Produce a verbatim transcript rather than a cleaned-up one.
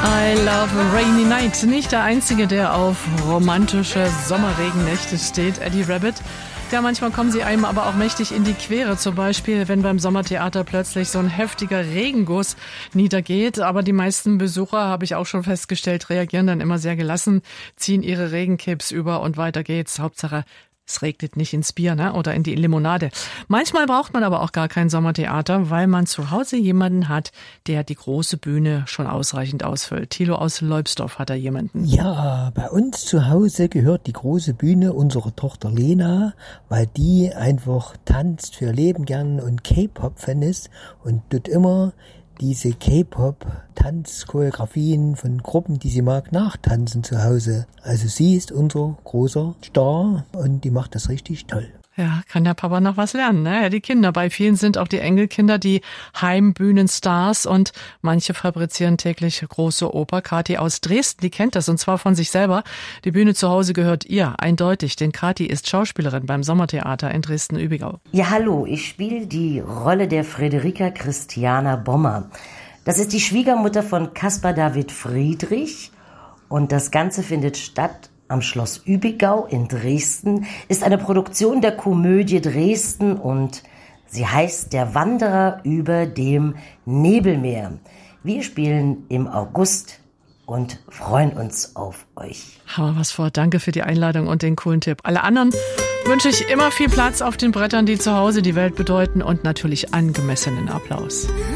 I love a rainy night. Nicht der Einzige, der auf romantische Sommerregennächte steht, Eddie Rabbitt. Ja, manchmal kommen sie einem aber auch mächtig in die Quere. Zum Beispiel, wenn beim Sommertheater plötzlich so ein heftiger Regenguss niedergeht. Aber die meisten Besucher, habe ich auch schon festgestellt, reagieren dann immer sehr gelassen, ziehen ihre Regencapes über und weiter geht's. Hauptsache, es regnet nicht ins Bier, ne? Oder in die Limonade. Manchmal braucht man aber auch gar kein Sommertheater, weil man zu Hause jemanden hat, der die große Bühne schon ausreichend ausfüllt. Thilo aus Leubsdorf hat da jemanden. Ja, bei uns zu Hause gehört die große Bühne unserer Tochter Lena, weil die einfach tanzt für Leben gern und K-Pop-Fan ist und dort immer diese K-Pop-Tanzchoreografien von Gruppen, die sie mag, nachtanzen zu Hause. Also sie ist unser großer Star und die macht das richtig toll. Ja, kann der Papa noch was lernen, ne? Ja, die Kinder. Bei vielen sind auch die Enkelkinder die Heimbühnenstars und manche fabrizieren täglich große Oper. Kathi aus Dresden, die kennt das und zwar von sich selber. Die Bühne zu Hause gehört ihr, eindeutig, denn Kathi ist Schauspielerin beim Sommertheater in Dresden-Übigau. Ja, hallo, ich spiele die Rolle der Friederika Christiana Bommer. Das ist die Schwiegermutter von Caspar David Friedrich und das Ganze findet statt am Schloss Übigau in Dresden, ist eine Produktion der Komödie Dresden und sie heißt Der Wanderer über dem Nebelmeer. Wir spielen im August und freuen uns auf euch. Haben wir was vor. Danke für die Einladung und den coolen Tipp. Alle anderen wünsche ich immer viel Platz auf den Brettern, die zu Hause die Welt bedeuten und natürlich angemessenen Applaus.